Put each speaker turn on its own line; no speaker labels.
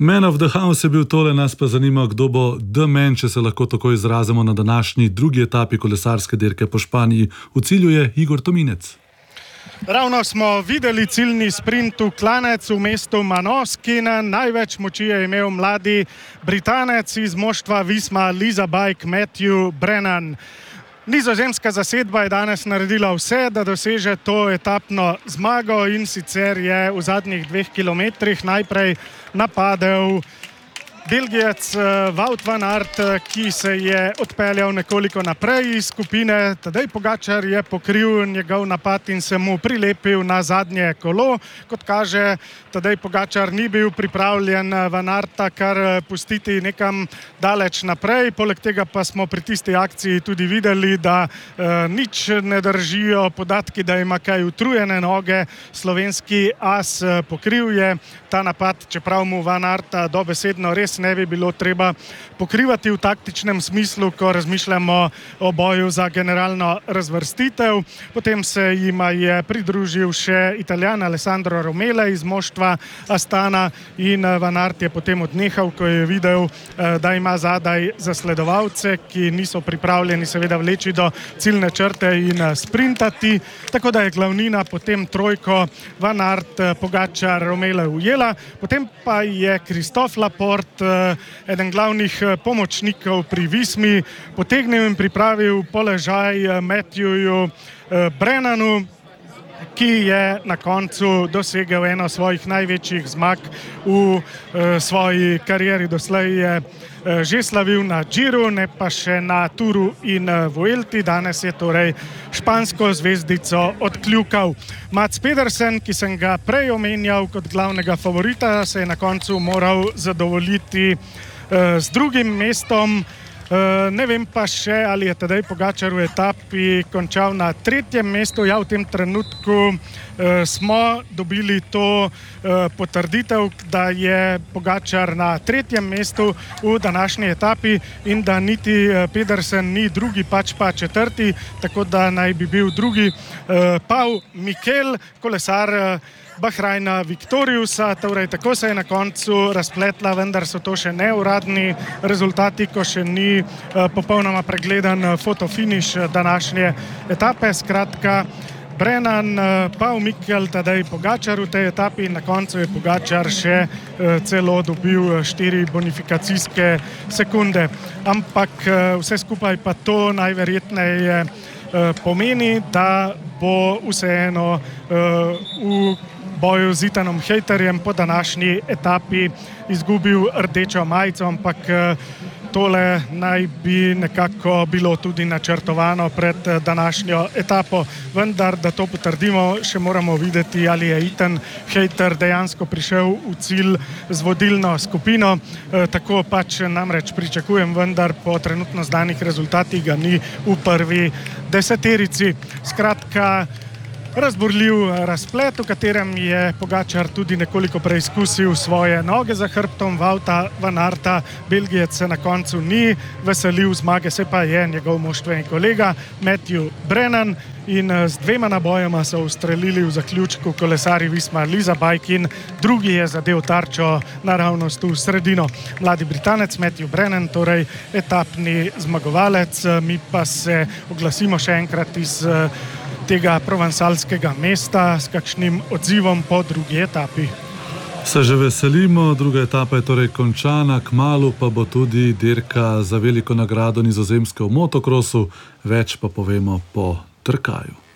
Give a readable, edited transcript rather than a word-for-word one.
Man of the House je bil tole, nas pa zanima, kdo bo The Man, če se lahko tako izrazimo, na današnji drugi etapi kolesarske dirke po Španiji. V cilju je Igor Tominec.
Ravno smo videli ciljni sprint v klanec v mestu Manoskin. Največ moči je imel mladi Britanec iz moštva Visma Lease a Bike Matthew Brennan. Nizozemska zasedba je danes naredila vse, da doseže to etapno zmago, in sicer je v zadnjih 2 kilometrih najprej napadel Belgijec Wout van Aert, ki se je odpeljal nekoliko naprej iz skupine. Tadej Pogačar je pokril njegov napad in se mu prilepil na zadnje kolo. Kot kaže, Tadej Pogačar ni bil pripravljen Van Aerta kar pustiti nekam daleč naprej. Poleg tega pa smo pri tisti akciji tudi videli, da nič ne držijo podatki, da ima kaj utrujene noge. Slovenski as pokril je ta napad, čeprav mu Van Aerta dobesedno res ne bi bilo treba pokrivati v taktičnem smislu, ko razmišljamo o boju za generalno razvrstitev. Potem se jima je pridružil še Italijan Alessandro Romele iz moštva Astana in Van Aert je potem odnehal, ko je videl, da ima zadaj zasledovalce, ki niso pripravljeni seveda vleči do ciljne črte in sprintati. Tako da je glavnina potem trojko Van Aert, Pogačar, Romele ujela. Potem pa je Christophe Laporte, eden glavnih pomočnikov pri Vismi, potegnil in pripravil položaj Matthewju Brennanu, ki je na koncu dosegel eno svojih največjih zmag v svoji karieri. Doslej je že slavil na Giru, ne pa še na Touru in Vuelti. Danes je torej špansko zvezdico odkljukal. Mats Pedersen, ki sem ga prej omenjal kot glavnega favorita, se je na koncu moral zadovoljiti z drugim mestom. Ne vem pa še, ali je Tadej Pogačar v etapi končal na 3. mestu. Ja, v tem trenutku smo dobili to potrditev, da je Pogačar na 3. mestu v današnji etapi in da niti Pedersen ni drugi, pač pa 4., tako da naj bi bil drugi Pau Mikel, kolesar Bahraina Victoriusa. Torej, tako se je na koncu razpletla, vendar so to še neuradni rezultati, ko še ni popolnoma pregledan fotofiniš današnje etape. Skratka, Brennan, Pau Mikel, Tadej Pogačar v tej etapi in na koncu je Pogačar še celo dobil 4 bonifikacijske sekunde. Ampak vse skupaj pa to najverjetneje pomeni, da bo vseeno v boju z Ethanom Hayterjem po današnji etapi izgubil rdečo majico, ampak tole naj bi nekako bilo tudi načrtovano pred današnjo etapo. Vendar, da to potrdimo, še moramo videti, ali je Ethan Hayter dejansko prišel v cilj z vodilno skupino. Tako pač namreč pričakujem, vendar po trenutno znanih rezultatih ga ni v prvi deseterici. Skratka, razburljiv razplet, v katerem je Pogačar tudi nekoliko preizkusil svoje noge za hrbtom Wouta van Aerta. Belgijec se na koncu ni veselil zmage, se pa je njegov moštveni kolega Matthew Brennan in z 2 nabojama so ustrelili v zaključku kolesarji Visma Lease a Bike in drugi je zadel tarčo naravnost v sredino. Mladi Britanec Matthew Brennan, torej etapni zmagovalec. Mi pa se oglasimo še enkrat iz tega provansalskega mesta s kakšnim odzivom po drugi etapi.
Se že veselimo, druga etapa je torej končana, kmalu pa bo tudi dirka za veliko nagrado Nizozemske v motokrosu, več pa povemo po trkaju.